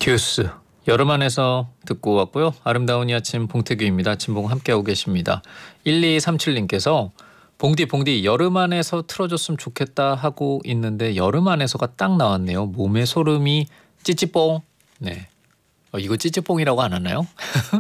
듀스 여름 안에서 듣고 왔고요. 아름다운 이 아침 봉태규입니다. 진봉 함께하고 계십니다. 1237님께서 봉디 여름 안에서 틀어줬으면 좋겠다 하고 있는데 여름 안에서가 딱 나왔네요. 몸에 소름이 찌찌뽕. 네, 이거 찌찌뽕이라고 안 하나요?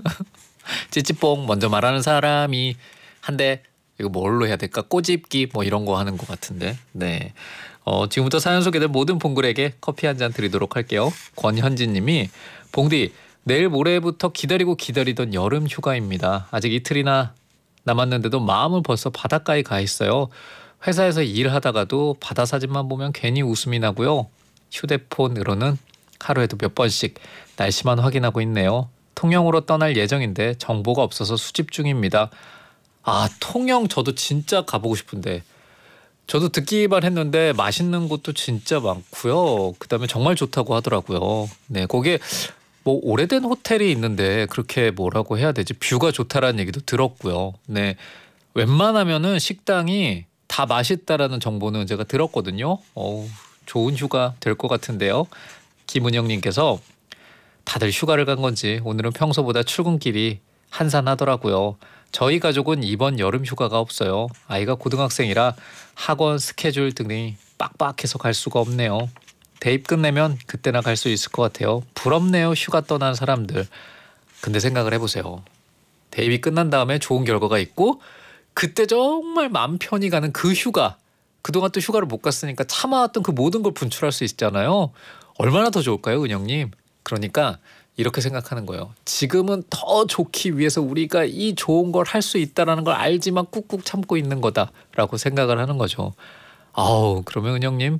찌찌뽕 먼저 말하는 사람이 한데 이거 뭘로 해야 될까? 꼬집기 뭐 이런 거 하는 것 같은데. 네. 지금부터 사연 소개될 모든 봉글에게 커피 한 잔 드리도록 할게요. 권현진 님이 봉디 내일 모레부터 기다리던 여름 휴가입니다. 아직 이틀이나 남았는데도 마음은 벌써 바닷가에 가 있어요. 회사에서 일하다가도 바다 사진만 보면 괜히 웃음이 나고요. 휴대폰으로는 하루에도 몇 번씩 날씨만 확인하고 있네요. 통영으로 떠날 예정인데 정보가 없어서 수집 중입니다. 아, 통영 저도 진짜 가보고 싶은데 저도 듣기만 했는데 맛있는 곳도 진짜 많고요. 그다음에 정말 좋다고 하더라고요. 네, 거기에 뭐 오래된 호텔이 있는데 그렇게 뭐라고 해야 되지? 뷰가 좋다라는 얘기도 들었고요. 네, 웬만하면은 식당이 다 맛있다라는 정보는 제가 들었거든요. 좋은 휴가 될 것 같은데요. 김은영님께서 다들 휴가를 간 건지 오늘은 평소보다 출근길이 한산하더라고요. 저희 가족은 이번 여름 휴가가 없어요. 아이가 고등학생이라 학원 스케줄 등이 빡빡해서 갈 수가 없네요. 대입 끝내면 그때나 갈 수 있을 것 같아요. 부럽네요, 휴가 떠난 사람들. 근데 생각을 해보세요. 대입이 끝난 다음에 좋은 결과가 있고 그때 정말 맘 편히 가는 그 휴가. 그동안 또 휴가를 못 갔으니까 참아왔던 그 모든 걸 분출할 수 있잖아요. 얼마나 더 좋을까요, 은영님? 그러니까 이렇게 생각하는 거예요. 지금은 더 좋기 위해서 우리가 이 좋은 걸 할 수 있다는 걸 알지만 꾹꾹 참고 있는 거다라고 생각을 하는 거죠. 그러면 은영님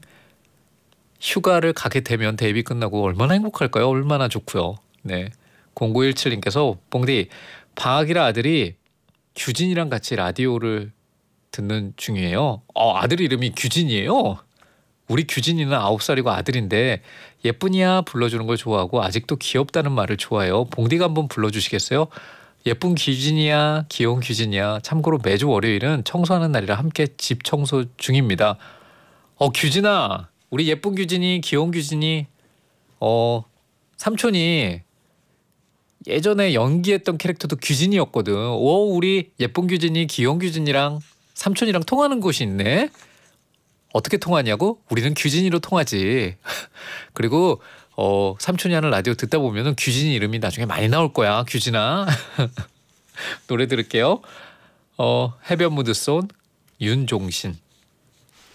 휴가를 가게 되면 대입이 끝나고 얼마나 행복할까요? 얼마나 좋고요. 네, 0917님께서 봉디 방학이라 아들이 규진이랑 같이 라디오를 듣는 중이에요. 아들 이름이 규진이에요? 우리 규진이는 9살이고 아들인데 예쁜이야 불러주는 걸 좋아하고 아직도 귀엽다는 말을 좋아해요. 봉디가 한번 불러주시겠어요? 예쁜 규진이야, 귀여운 규진이야. 참고로 매주 월요일은 청소하는 날이라 함께 집 청소 중입니다. 규진아, 우리 예쁜 규진이, 귀여운 규진이, 삼촌이 예전에 연기했던 캐릭터도 규진이었거든. 우리 예쁜 규진이, 귀여운 규진이랑 삼촌이랑 통하는 곳이 있네. 어떻게 통하냐고? 우리는 규진이로 통하지. 그리고 삼촌이 하는 라디오 듣다 보면은 규진이 이름이 나중에 많이 나올 거야. 규진아. 노래 들을게요. 해변 무드송 윤종신.